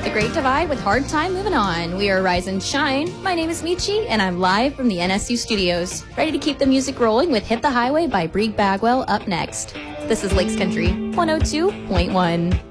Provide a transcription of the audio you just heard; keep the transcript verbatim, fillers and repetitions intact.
The Great Divide with Hard Time Moving On. We are Rise and Shine. My name is Michi, and I'm live from the N S U studios. Ready to keep the music rolling with Hit the Highway by Brig Bagwell up next. This is Lakes Country one oh two point one.